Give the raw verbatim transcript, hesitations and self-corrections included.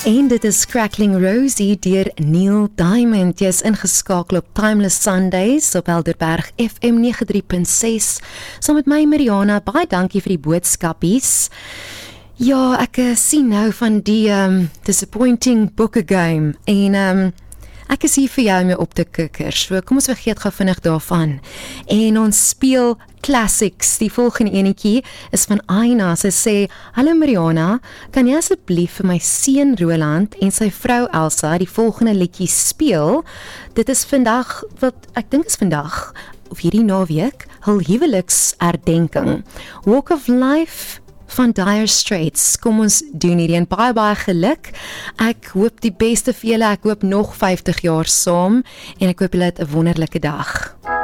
En dit is Crackling Rosie deur Neil Diamond. Jy is ingeskakel op Timeless Sundays op Helderberg F M nege drie punt ses. Saam met my Mariana, baie dankie vir die boodskapies. Ja, ek uh, sien nou van die um, disappointing Booker game en um, ek is hier vir jou om jou op te kikker, so kom ons vergeet gou vinnig daarvan. En ons speel classics. Die volgende enetjie is van Aina. Sy sê, hallo Mariana, kan jy asseblief vir my seun Roland en sy vrou Elsa die volgende liedjie speel? Dit is vandag, wat ek dink is vandag, of hierdie naweek, hul huweliksherdenking. Walk of Life van Dire Straits. Kom ons doen hierdie en baie baie geluk. Ek hoop die beste vir julle. Ek hoop nog vyftig jaar saam en ek hoop julle het 'n wonderlike dag.